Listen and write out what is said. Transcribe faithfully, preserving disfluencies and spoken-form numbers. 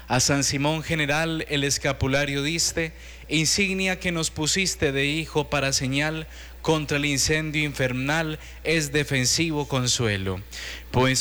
A San Simón General el escapulario diste, insignia que nos pusiste de hijo para señal, contra el incendio infernal es defensivo consuelo. Pues